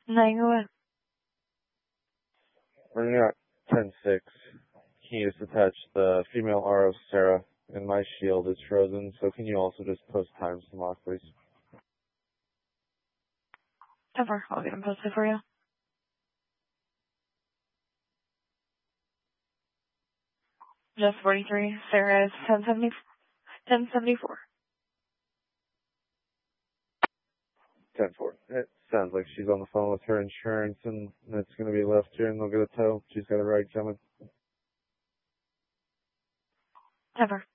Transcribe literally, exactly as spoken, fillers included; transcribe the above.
nine, go ahead. Running out ten six. Can you just attach the female R O Sarah, and my shield is frozen, so can you also just post times to lock, please? ten four, I'll get them posted for you. Just forty-three, Sarah is ten seventy, ten seventy-four. ten four. It sounds like she's on the phone with her insurance, and it's going to be left here, and they'll get a tow. She's got a ride coming. ten four.